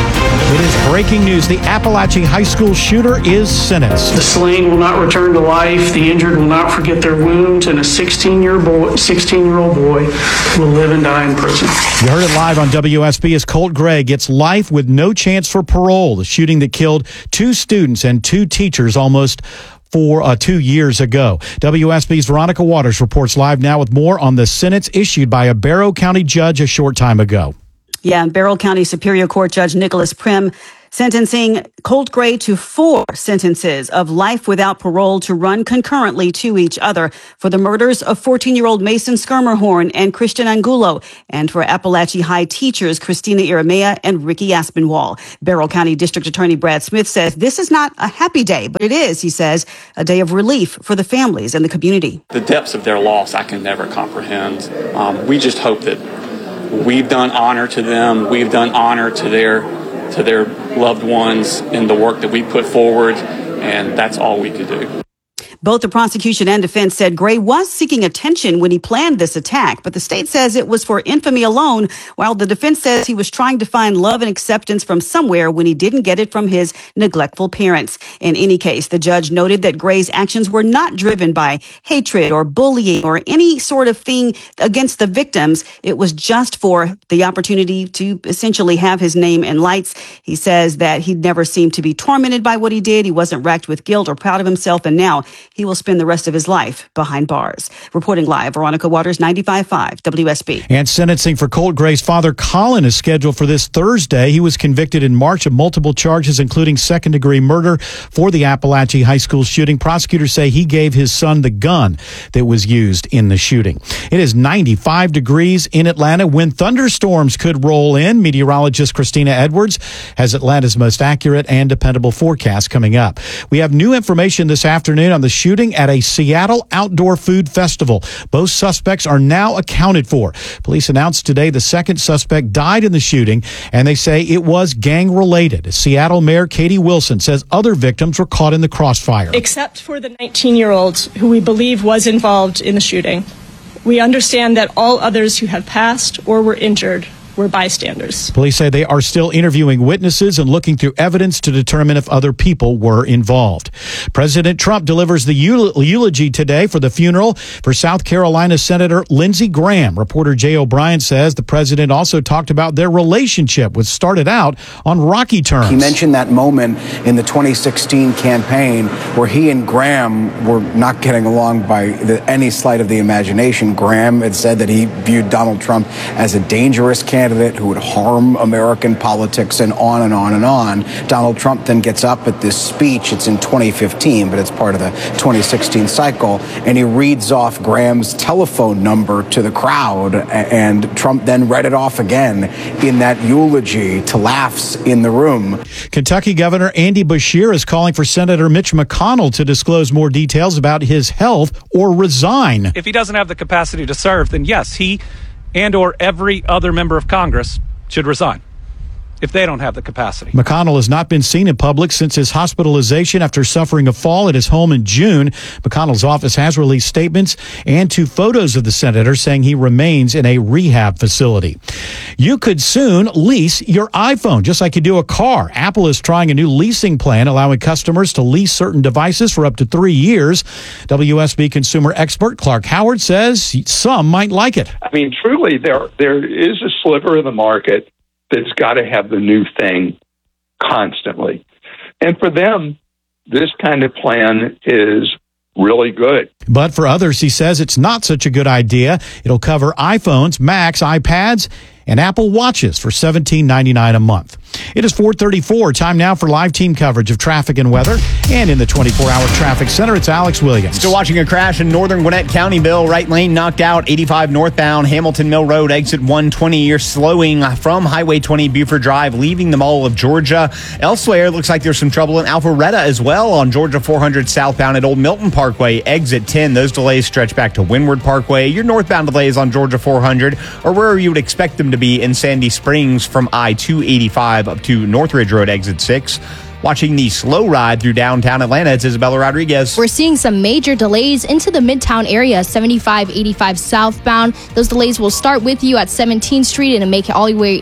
It is breaking news. The Appalachia High School shooter is sentenced. The slain will not return to life. The injured will not forget their wounds, and a sixteen-year boy, sixteen-year-old boy will live and die in prison. You heard it live on W S B as Colt Gray gets life with no chance for parole. The shooting that killed two students and two teachers almost for uh, two years ago. W S B's Veronica Waters reports live now with more on the sentence issued by a Barrow County judge a short time ago. Yeah, Barrow County Superior Court Judge Nicholas Prim sentencing Colt Gray to four sentences of life without parole to run concurrently to each other for the murders of fourteen-year-old Mason Skirmerhorn and Christian Angulo, and for Appalachia High teachers Christina Iramea and Ricky Aspinwall. Barrow County District Attorney Brad Smith says this is not a happy day, but it is, he says, a day of relief for the families and the community. The depths of their loss I can never comprehend. Um, we just hope that we've done honor to them, we've done honor to their to their loved ones in the work that we put forward, and that's all we could do. Both the prosecution and defense said Gray was seeking attention when he planned this attack, but the state says it was for infamy alone, while the defense says he was trying to find love and acceptance from somewhere when he didn't get it from his neglectful parents. In any case, the judge noted that Gray's actions were not driven by hatred or bullying or any sort of thing against the victims. It was just for the opportunity to essentially have his name in lights. He says that he never seemed to be tormented by what he did. He wasn't racked with guilt or proud of himself, and now he will spend the rest of his life behind bars. Reporting live, Veronica Waters, ninety-five point five W S B. And sentencing for Colt Gray's father, Colin, is scheduled for this Thursday. He was convicted in March of multiple charges, including second-degree murder for the Appalachia High School shooting. Prosecutors say he gave his son the gun that was used in the shooting. It is ninety-five degrees in Atlanta when thunderstorms could roll in. Meteorologist Christina Edwards has Atlanta's most accurate and dependable forecast coming up. We have new information this afternoon on the shooting at a Seattle outdoor food festival. Both suspects are now accounted for. Police announced today the second suspect died in the shooting, and they say it was gang-related. Seattle Mayor Katie Wilson says other victims were caught in the crossfire. Except for the nineteen-year-old who we believe was involved in the shooting, we understand that all others who have passed or were injured were bystanders. Police say they are still interviewing witnesses and looking through evidence to determine if other people were involved. President Trump delivers the eulogy today for the funeral for South Carolina Senator Lindsey Graham. Reporter Jay O'Brien says the president also talked about their relationship, which started out on rocky terms. He mentioned that moment in the twenty sixteen campaign where he and Graham were not getting along by the, any sleight of the imagination. Graham had said that he viewed Donald Trump as a dangerous candidate who would harm American politics, and on and on and on. Donald Trump then gets up at this speech. It's in twenty fifteen, but it's part of the twenty sixteen cycle, and he reads off Graham's telephone number to the crowd, and Trump then read it off again in that eulogy to laughs in the room. Kentucky Governor Andy Beshear is calling for Senator Mitch McConnell to disclose more details about his health or resign. If he doesn't have the capacity to serve, then yes, he and or every other member of Congress should resign if they don't have the capacity. McConnell has not been seen in public since his hospitalization after suffering a fall at his home in June. McConnell's office has released statements and two photos of the senator saying he remains in a rehab facility. You could soon lease your iPhone, just like you do a car. Apple is trying a new leasing plan, allowing customers to lease certain devices for up to three years. W S B consumer expert Clark Howard says some might like it. I mean, truly, there there is a sliver of the market that's got to have the new thing constantly. And for them, this kind of plan is really good. But for others, he says it's not such a good idea. It'll cover iPhones, Macs, iPads, and Apple Watches for seventeen ninety-nine a month. It is four thirty-four. Time now for live team coverage of traffic and weather. And in the twenty-four hour traffic center, it's Alex Williams. Still watching a crash in northern Gwinnett County, Bill. Right lane knocked out, eighty-five northbound, Hamilton Mill Road, exit one twenty. You're slowing from Highway twenty, Buford Drive, leaving the Mall of Georgia. Elsewhere, it looks like there's some trouble in Alpharetta as well on Georgia four hundred southbound at Old Milton Parkway, exit ten. Those delays stretch back to Windward Parkway. Your northbound delays on Georgia four hundred or where you would expect them to be in Sandy Springs from I two eighty-five up to Northridge Road, exit six. Watching the slow ride through downtown Atlanta, it's Isabella Rodriguez. We're seeing some major delays into the Midtown area, seventy-five eighty-five southbound. Those delays will start with you at seventeenth Street and make it all the way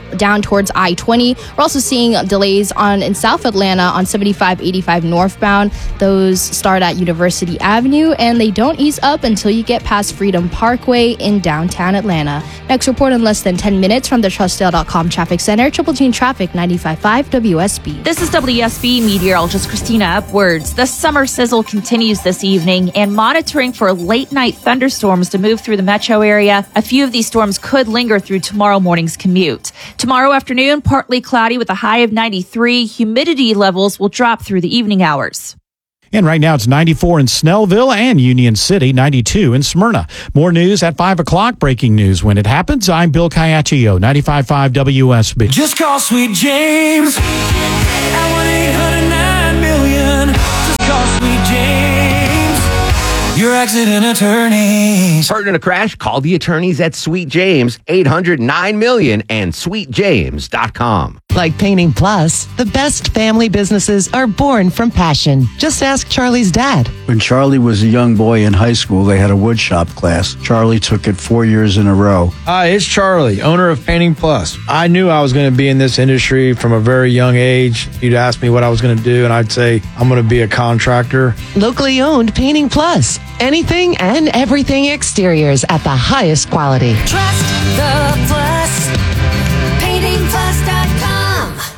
down towards I twenty. We're also seeing delays on in South Atlanta on seventy-five eighty-five northbound. Those start at University Avenue, and they don't ease up until you get past Freedom Parkway in downtown Atlanta. Next report in less than ten minutes from the Trustdale dot com Traffic Center. Triple Team Traffic, ninety-five point five W S B. This is W S B meteorologist Christina Upwards. The summer sizzle continues this evening, and monitoring for late night thunderstorms to move through the metro area. A few of these storms could linger through tomorrow morning's commute. Tomorrow afternoon, partly cloudy with a high of ninety-three. Humidity levels will drop through the evening hours. And right now it's ninety-four in Snellville and Union City, ninety-two in Smyrna. More news at five o'clock. Breaking news when it happens. I'm Bill Caiaccio, ninety-five point five W S B. Just call Sweet James at one eight hundred nine million. Just call Sweet James, your accident attorneys. Hurt in a crash? Call the attorneys at Sweet James, eight hundred nine million and sweet james dot com. Like Painting Plus, the best family businesses are born from passion. Just ask Charlie's dad. When Charlie was a young boy in high school, they had a woodshop class. Charlie took it four years in a row. Hi, it's Charlie, owner of Painting Plus. I knew I was going to be in this industry from a very young age. You'd ask me what I was going to do, and I'd say, I'm going to be a contractor. Locally owned Painting Plus. Anything and everything exteriors at the highest quality. Trust the Plus. painting plus dot com.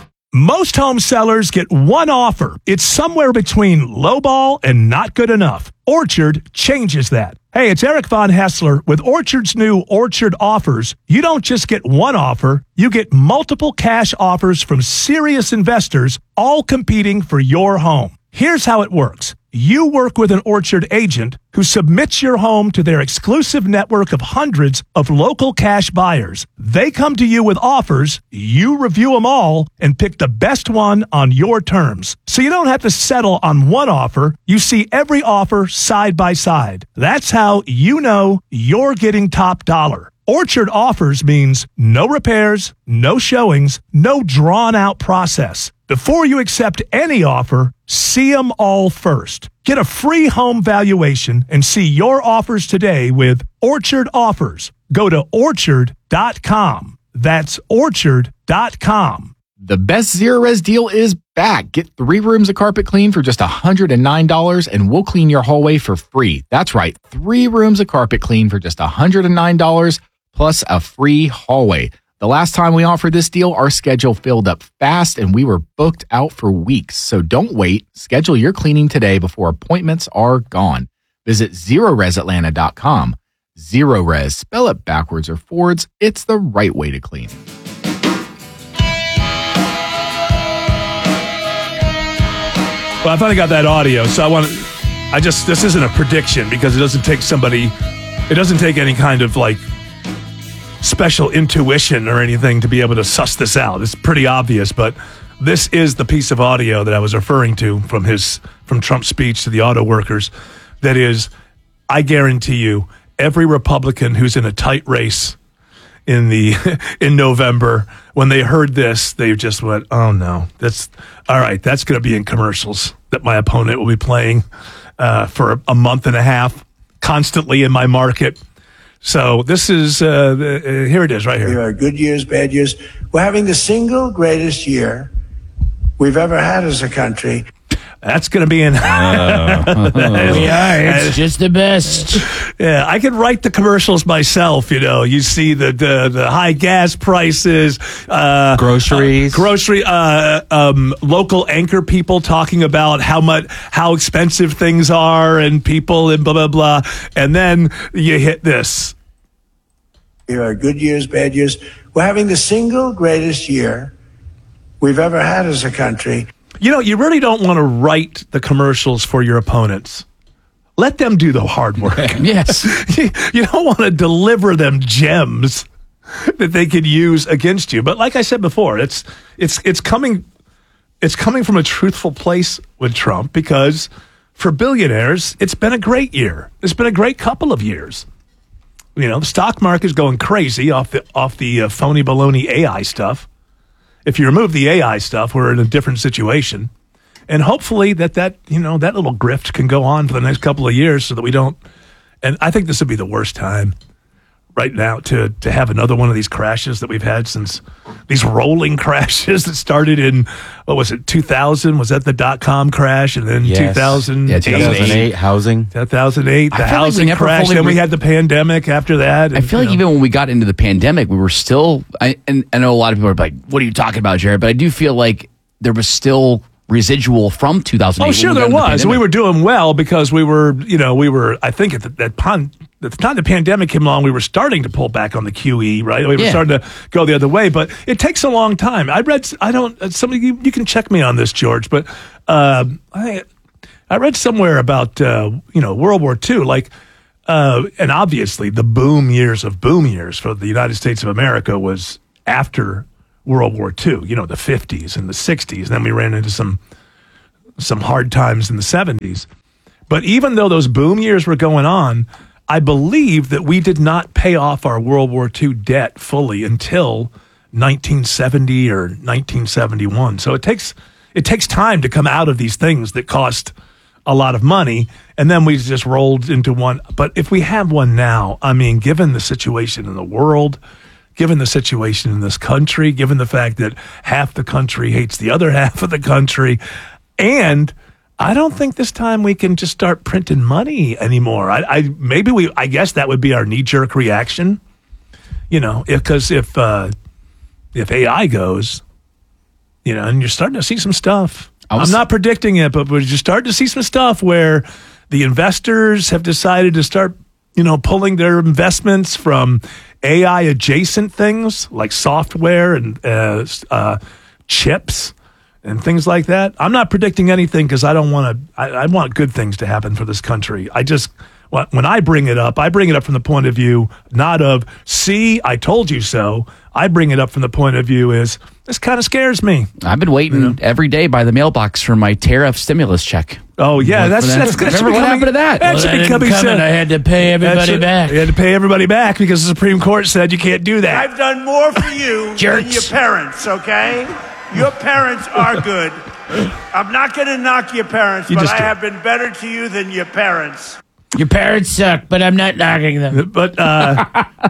Most home sellers get one offer. It's somewhere between lowball and not good enough. Orchard changes that. Hey, it's Eric Von Hessler. With Orchard's new Orchard offers, you don't just get one offer, you get multiple cash offers from serious investors, all competing for your home. Here's how it works. You work with an Orchard agent who submits your home to their exclusive network of hundreds of local cash buyers. They come to you with offers, you review them all, and pick the best one on your terms. So you don't have to settle on one offer. You see every offer side by side. That's how you know you're getting top dollar. Orchard offers means no repairs, no showings, no drawn-out process. Before you accept any offer, see them all first. Get a free home valuation and see your offers today with Orchard Offers. Go to orchard dot com. That's orchard dot com. The best Zero Res deal is back. Get three rooms of carpet clean for just one hundred nine dollars and we'll clean your hallway for free. That's right, three rooms of carpet clean for just one hundred nine dollars plus a free hallway. The last time we offered this deal, our schedule filled up fast and we were booked out for weeks. So don't wait. Schedule your cleaning today before appointments are gone. Visit zero res atlanta dot com. Zero Res, spell it backwards or forwards. It's the right way to clean. Well, I finally got that audio, so I want to, I just, this isn't a prediction because it doesn't take somebody, it doesn't take any kind of like special intuition or anything to be able to suss this out. It's pretty obvious, but this is the piece of audio that I was referring to from his, from Trump's speech to the auto workers. That is, I guarantee you, every Republican who's in a tight race in the in November, when they heard this, they just went, "Oh no, that's all right. That's going to be in commercials that my opponent will be playing uh, for a month and a half, constantly in my market." So this is uh, the, uh, here it is right here. There are good years, bad years. We're having the single greatest year we've ever had as a country. That's going to be in. Uh, yeah, it's just the best. Yeah, I could write the commercials myself. You know, you see the the, the high gas prices, uh, groceries, uh, grocery, uh, um, local anchor people talking about how much how expensive things are, and people and blah blah blah, and then you hit this. There are good years, bad years. We're having the single greatest year we've ever had as a country. You know, you really don't want to write the commercials for your opponents. Let them do the hard work. Yes. You, you don't want to deliver them gems that they could use against you. But like I said before, it's it's it's coming it's coming from a truthful place with Trump, because for billionaires, it's been a great year. It's been a great couple of years. You know, the stock market is going crazy off the off the uh, phony baloney A I stuff. If you remove the A I stuff, we're in a different situation. And hopefully that, that, you know, that little grift can go on for the next couple of years so that we don't, and I think this would be the worst time. right now to to have another one of these crashes that we've had since these rolling crashes that started in, what was it, two thousand? Was that the dot-com crash? And then Yes. two thousand eight? Yeah, two thousand eight, housing. two thousand eight, the I feel like we housing never crash. fully Then we re- had the pandemic after that. I and, feel you like know. even when we got into the pandemic, we were still, I, and I know a lot of people are like, what are you talking about, Jared? But I do feel like there was still residual from two thousand eight. Oh, sure, when we there got into the was. We pandemic. were doing well because we were, you know, we were, I think at the, that pon- at the time the pandemic came along, we were starting to pull back on the Q E, right? We were Yeah. starting to go the other way, but it takes a long time. I read, I don't, uh, somebody, you, you can check me on this, George, but uh, I, I read somewhere about, uh, you know, World War Two, like, uh, and obviously the boom years of boom years for the United States of America was after World War Two, you know, the fifties and the sixties. And then we ran into some some hard times in the seventies. But even though those boom years were going on, I believe that we did not pay off our World War Two debt fully until nineteen seventy or nineteen seventy-one. So it takes it takes time to come out of these things that cost a lot of money, and then we just rolled into one. But if we have one now, I mean, given the situation in the world, given the situation in this country, given the fact that half the country hates the other half of the country, and I don't think this time we can just start printing money anymore. I, I maybe we. I guess that would be our knee jerk reaction, you know, because if if, uh, if A I goes, you know, and you're starting to see some stuff. was- I'm not predicting it, but we're just starting to see some stuff where the investors have decided to start, you know, pulling their investments from A I adjacent things like software and uh, uh, chips and things like that. I'm not predicting anything because I don't want to. I, I want good things to happen for this country. I just when I bring it up, I bring it up from the point of view not of "see, I told you so." I bring it up from the point of view is this kind of scares me. I've been waiting You know? every day by the mailbox for my tariff stimulus check. Oh yeah, Wait that's for that. that's, that's Remember what becoming- happened to that? That's Well, that becoming didn't come so- and I had to pay everybody That's it. back. You had to pay everybody back because the Supreme Court said you can't do that. I've done more for you than Jerks. your parents, okay? Your parents are good. I'm not going to knock your parents, You but just I do. have been better to you than your parents. Your parents suck, but I'm not knocking them. But uh,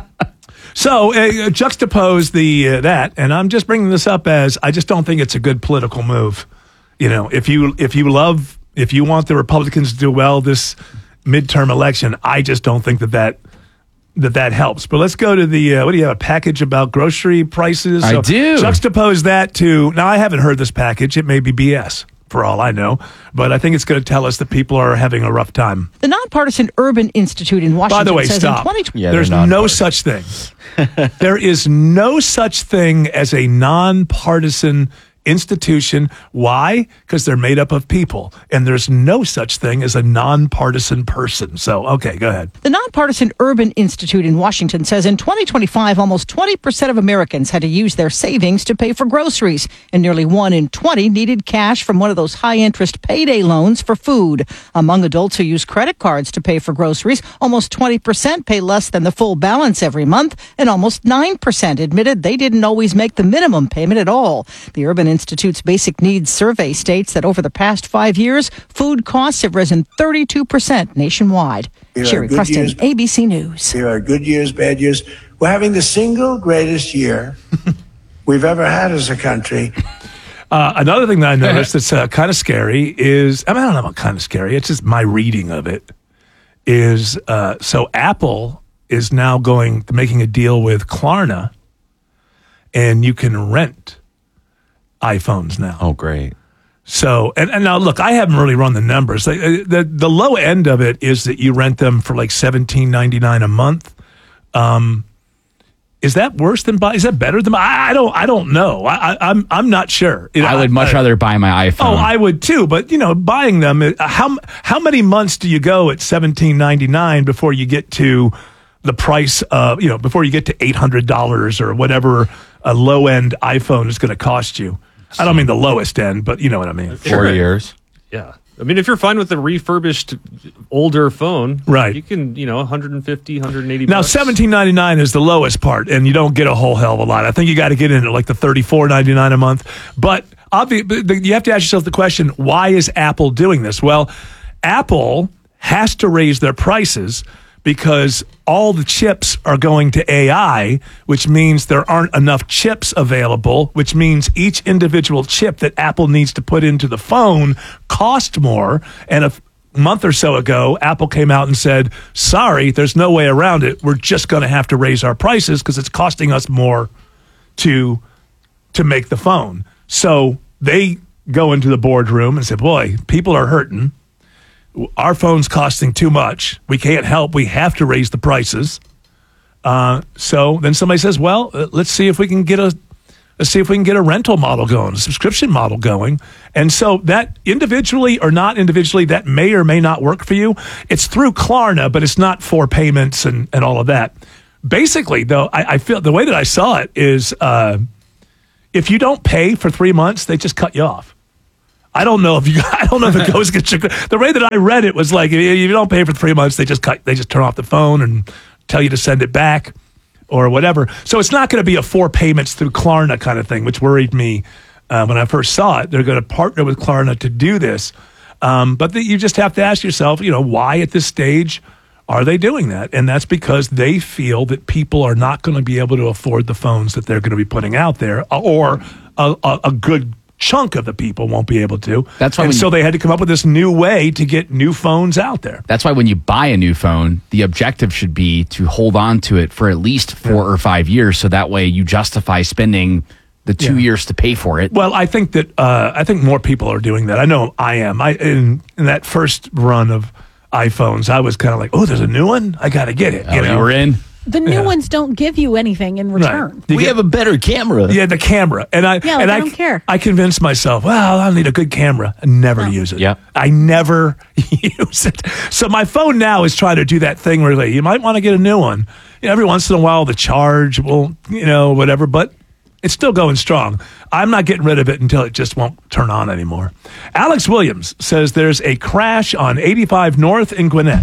so uh, juxtapose the uh, that, and I'm just bringing this up as I just don't think it's a good political move. You know, if you if you love if you want the Republicans to do well this midterm election, I just don't think that that that that helps. But let's go to the uh, what do you have, a package about grocery prices? I do. Juxtapose that to now. I haven't heard this package. It may be B S for all I know, but I think it's going to tell us that people are having a rough time. The nonpartisan Urban Institute in Washington By the way, says stop. in twenty twenty Yeah, There's they're no such thing. There is no such thing as a nonpartisan institution. Why? Because they're made up of people, and there's no such thing as a nonpartisan person. So, okay, go ahead. The nonpartisan Urban Institute in Washington says in twenty twenty-five, almost twenty percent of Americans had to use their savings to pay for groceries, and nearly one in twenty needed cash from one of those high-interest payday loans for food. Among adults who use credit cards to pay for groceries, almost twenty percent pay less than the full balance every month, and almost nine percent admitted they didn't always make the minimum payment at all. The Urban Institute's Basic Needs Survey states that over the past five years, food costs have risen thirty-two percent nationwide. There are Sherry good Preston, years. A B C News. There are good years, bad years. We're having the single greatest year we've ever had as a country. Uh, another thing that I noticed that's uh, kind of scary is, I mean, I don't know about kind of scary, it's just my reading of it, is uh, so Apple is now going, making a deal with Klarna, and you can rent iPhones now. Oh, great. So, and, and now look, I haven't really run the numbers. The, the, the low end of it is that you rent them for like seventeen ninety-nine a month. Um, is that worse than buy? Is that better than buy? I, I don't. I don't know. I, I, I'm. I'm not sure. You know, I would much I- rather buy my iPhone. Oh, I would too. But you know, buying them. uh, How how many months do you go at seventeen ninety-nine before you get to the price of, you know, before you get to eight hundred dollars or whatever a low end iPhone is going to cost you? I don't mean the lowest end, but you know what I mean. Four years. Yeah. I mean, if you're fine with a refurbished older phone, right? You can, you know, one hundred fifty, one hundred eighty Now, bucks. seventeen ninety-nine is the lowest part, and you don't get a whole hell of a lot. I think you got to get in at like the thirty-four ninety-nine a month. But obviously, you have to ask yourself the question: why is Apple doing this? Well, Apple has to raise their prices because all the chips are going to A I, which means there aren't enough chips available, which means each individual chip that Apple needs to put into the phone cost more. And a month or so ago, Apple came out and said, sorry, there's no way around it. We're just going to have to raise our prices because it's costing us more to to make the phone. So they go into the boardroom and say, boy, people are hurting. Our phone's costing too much. We can't help. We have to raise the prices. Uh, so then somebody says, well, uh, let's see if we can get a let's see if we can get a rental model going, a subscription model going. And so that individually or not individually, that may or may not work for you. It's through Klarna, but it's not for payments and, and all of that. Basically, though, I, I feel the way that I saw it is uh, if you don't pay for three months, they just cut you off. I don't know if you. I don't know if it goes against your. The way that I read it was like if you don't pay for three months, they just cut. They just turn off the phone and tell you to send it back, or whatever. So it's not going to be a four payments through Klarna kind of thing, which worried me uh, when I first saw it. They're going to partner with Klarna to do this, um, but the, you just have to ask yourself, you know, why at this stage are they doing that? And that's because they feel that people are not going to be able to afford the phones that they're going to be putting out there, or a, a, a good chunk of the people won't be able to. That's why and when so you, they had to come up with this new way to get new phones out there. That's why when you buy a new phone, the objective should be to hold on to it for at least four yeah. or five years. So that way you justify spending the two yeah. years to pay for it. Well, I think that uh, I think more people are doing that. I know I am. I in, in that first run of iPhones, I was kind of like, oh, there's a new one? I got to get it. Oh, you know? you were in? The new yeah. ones don't give you anything in return. Right. We get, have a better camera. Yeah, the camera. And I yeah, like and I I don't care. I convinced myself, well, I need a good camera. I never no. use it. Yep. I never use it. So my phone now is trying to do that thing where like, you might want to get a new one. You know, every once in a while the charge will, you know, whatever, but it's still going strong. I'm not getting rid of it until it just won't turn on anymore. Alex Williams says there's a crash on eighty-five North in Gwinnett.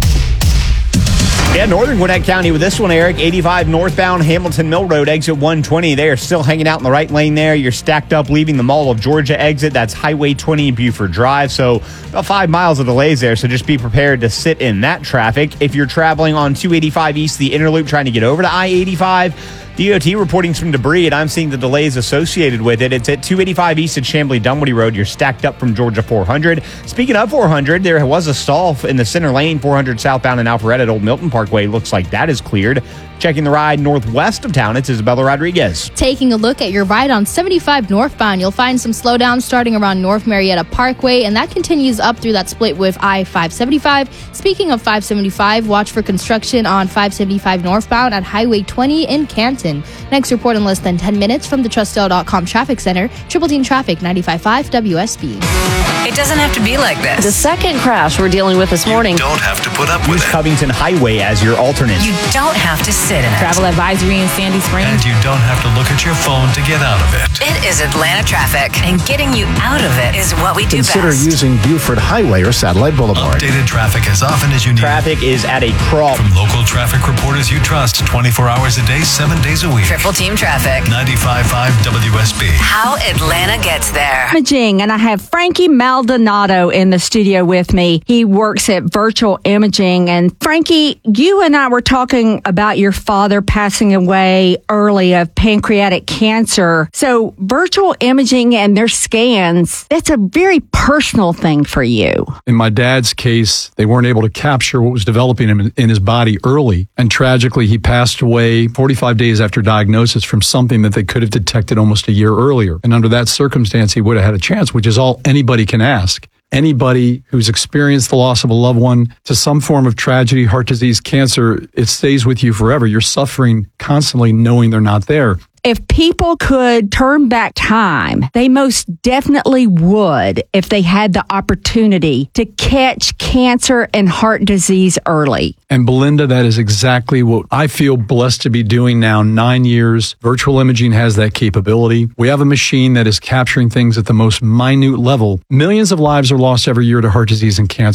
Yeah, Northern Gwinnett County with this one, Eric. eighty-five northbound Hamilton Mill Road, exit one twenty. They are still hanging out in the right lane there. You're stacked up leaving the Mall of Georgia exit. That's Highway twenty and Buford Drive. So about five miles of delays there. So just be prepared to sit in that traffic. If you're traveling on two eighty-five East, the Interloop, trying to get over to I eighty-five, D O T reporting some debris, and I'm seeing the delays associated with it. It's at two eighty-five East at Chamblee-Dunwoody Road. You're stacked up from Georgia four hundred. Speaking of four hundred, there was a stall in the center lane, four hundred southbound in Alpharetta at Old Milton Parkway. Looks like that is cleared. Checking the ride northwest of town, it's Isabella Rodriguez. Taking a look at your ride on seventy-five northbound, you'll find some slowdowns starting around North Marietta Parkway, and that continues up through that split with I five seventy-five. Speaking of five seventy-five, watch for construction on five seventy-five northbound at Highway twenty in Canton. Next report in less than ten minutes from the Trustdale dot com Traffic Center. Triple Team Traffic, ninety-five point five W S B. It doesn't have to be like this. The second crash we're dealing with this morning. You don't have to put up with Use it. Covington Highway as your alternate. You don't have to sit in it. Travel advisory in Sandy Springs. And you don't have to look at your phone to get out of it. It is Atlanta traffic, and getting you out of it is what we do Consider best. using Buford Highway or Satellite Boulevard. Updated traffic as often as you need. Traffic is at a crawl. From local traffic reporters you trust, twenty-four hours a day, seven days a week. Triple Team Traffic. ninety-five point five W S B. How Atlanta gets there. Imaging, and I have Frankie Maldonado in the studio with me. He works at Virtual Imaging. And Frankie, you and I were talking about your father passing away early of pancreatic cancer. So Virtual Imaging and their scans, that's a very personal thing for you. In my dad's case, they weren't able to capture what was developing in, in his body early. And tragically, he passed away forty-five days after diagnosis from something that they could have detected almost a year earlier. And under that circumstance, he would have had a chance, which is all anybody can ask. Anybody who's experienced the loss of a loved one to some form of tragedy, heart disease, cancer, it stays with you forever. You're suffering constantly knowing they're not there. If people could turn back time, they most definitely would if they had the opportunity to catch cancer and heart disease early. And Belinda, that is exactly what I feel blessed to be doing now. Nine years. Virtual Imaging has that capability. We have a machine that is capturing things at the most minute level. Millions of lives are lost every year to heart disease and cancer.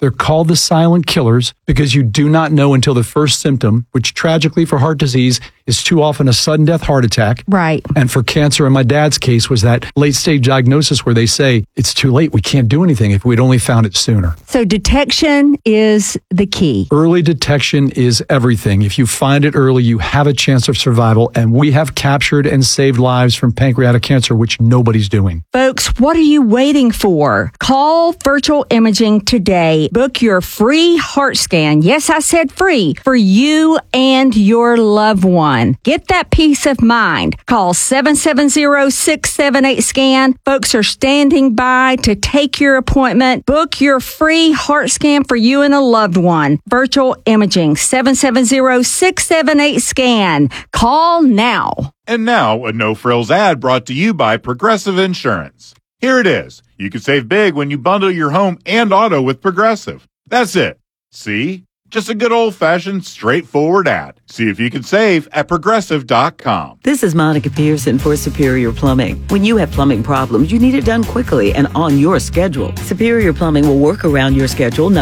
They're called the silent killers because you do not know until the first symptom, which tragically for heart disease is too often a sudden death heart attack. Right. And for cancer, in my dad's case, was that late stage diagnosis where they say, it's too late. We can't do anything if we'd only found it sooner. So detection is the key. Early detection is everything. If you find it early, you have a chance of survival. And we have captured and saved lives from pancreatic cancer, which nobody's doing. Folks, what are you waiting for? Call Virtual Imaging today. Book your free heart scan. Yes, I said free for you and your loved one. Get that peace of mind. Call seven seven zero, six seven eight, SCAN. Folks are standing by to take your appointment. Book your free heart scan for you and a loved one. Virtual Imaging, seven seven zero, six seven eight, SCAN. Call now. And now, a no-frills ad brought to you by Progressive Insurance. Here it is. You can save big when you bundle your home and auto with Progressive. That's it. See? Just a good old-fashioned, straightforward ad. See if you can save at Progressive dot com. This is Monica Pearson for Superior Plumbing. When you have plumbing problems, you need it done quickly and on your schedule. Superior Plumbing will work around your schedule.